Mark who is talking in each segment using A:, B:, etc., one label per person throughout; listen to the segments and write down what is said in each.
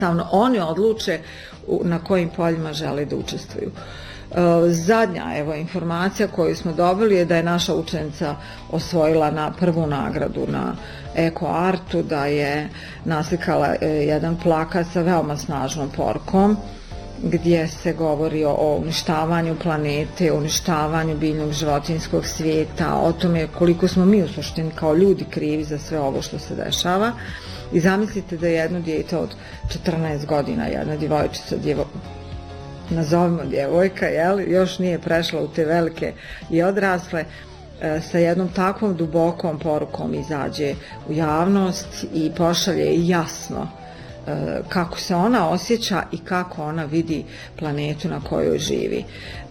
A: Oni odluče na kojim poljima žele da učestvuju. Zadnja informacija koju smo dobili je da je naša učenica osvojila prvu nagradu na Eko Artu, da je naslikala jedan plakat sa veoma snažnom porukom gdje se govori o uništavanju planete, uništavanju biljnog životinjskog svijeta, o tome koliko smo mi u suštini kao ljudi krivi za sve ovo što se dešava. I zamislite da jedno dijete od 14 godina, jedna djevojčica, nazovimo djevojka, još nije prešla u te velike i odrasle, sa jednom takvom dubokom porukom izađe u javnost i pošalje jasno kako se ona osjeća i kako ona vidi planetu na kojoj živi.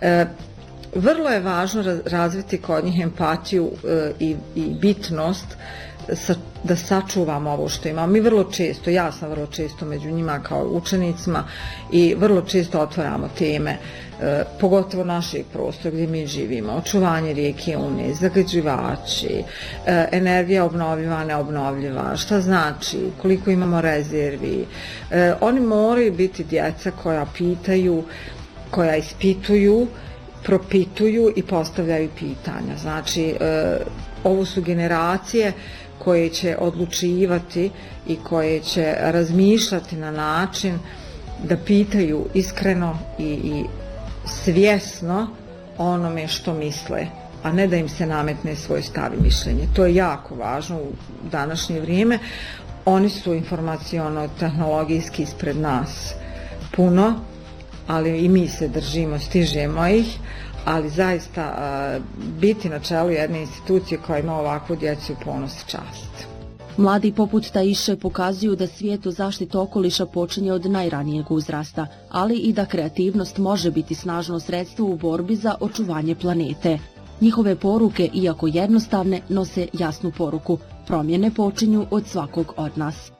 A: Vrlo je važno razviti kod njih empatiju i bitnost da sačuvamo ovo što imamo. Mi vrlo često, ja sam vrlo često među njima kao učenicima i vrlo često otvaramo teme, pogotovo našeg prostora gdje mi živimo, očuvanje rijeke Une, zagađivači, energija obnovljiva, neobnovljiva, šta znači, koliko imamo rezervi. Oni moraju biti djeca koja pitaju, koja ispituju, propituju i postavljaju pitanja. Znači, ovo su generacije koje će odlučivati i koje će razmišljati na način da pitaju iskreno i svjesno onome što misle, a ne da im se nametne svoj stav i mišljenje. To je jako važno u današnje vrijeme. Oni su informaciono-tehnologijski ispred nas puno, ali i mi se držimo, stižemo ih, ali zaista biti na čelu jedne institucije koja ima ovakvu djecu ponos i čast.
B: Mladi poput Taiše pokazuju da svijet u zaštiti okoliša počinje od najranijeg uzrasta, ali i da kreativnost može biti snažno sredstvo u borbi za očuvanje planete. Njihove poruke, iako jednostavne, nose jasnu poruku. Promjene počinju od svakog od nas.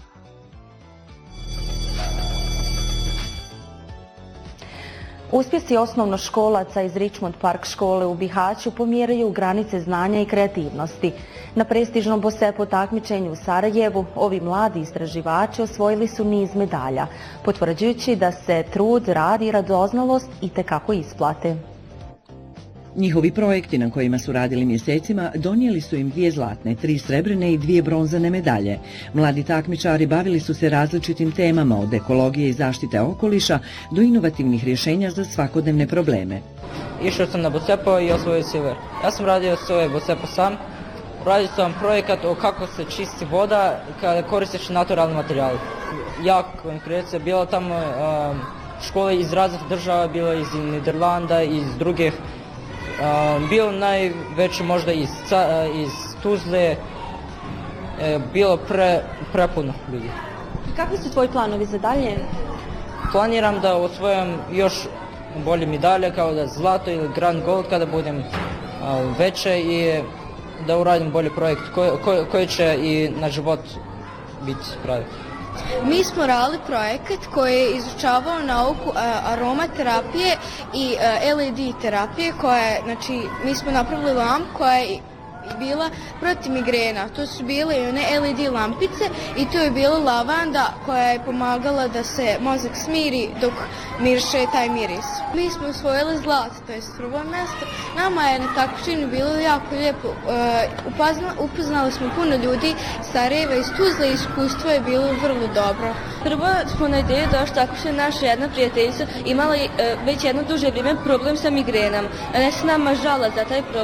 B: Uspjesi osnovnoškolaca iz Richmond Park škole u Bihaću pomjeraju granice znanja i kreativnosti. Na prestižnom BOSEPO takmičenju u Sarajevu ovi mladi istraživači osvojili su niz medalja, potvrđujući da se trud, rad i radoznalost itekako isplate.
C: Njihovi projekti na kojima su radili mjesecima donijeli su im 2 zlatne, 3 srebrne i 2 bronzane medalje. Mladi takmičari bavili su se različitim temama, od ekologije i zaštite okoliša do inovativnih rješenja za svakodnevne probleme.
D: Išao sam na BOSEPO i osvojio silver. Ja sam radio svoje BOSEPO sam. Radio sam projekat o kako se čisti voda kada koristiš naturalni materijal. Jako konkurencija, bilo tamo škole iz različitih država, bilo iz Niderlanda, iz drugih. Bilo najveće možda iz Tuzle, bilo prepuno ljudi.
B: Kakvi su tvoji planovi za dalje?
D: Planiram da osvojim još bolje medalje, kao da zlato ili grand gold kada budem veće i da uradim bolji projekt koji će i na život biti pravi.
E: Mi smo radili projekat koji je izučavao nauku aromaterapije i LED terapije znači mi smo napravili lampu koja je bila protiv migrena. To su bile i one LED lampice i to je bila lavanda koja je pomagala da se mozak smiri dok miriše taj miris. Mi smo osvojili zlato, to je prvo mjesto. Nama je na takmičenju bilo jako lijepo. Upoznali smo puno ljudi Sarajeva iz Tuzle i iskustvo je bilo vrlo dobro.
F: Prvo smo na ideju došli tako što je naša jedna prijateljica imala već jedno duže vrijeme problem sa migrenom. Ona se nama žala za taj problem.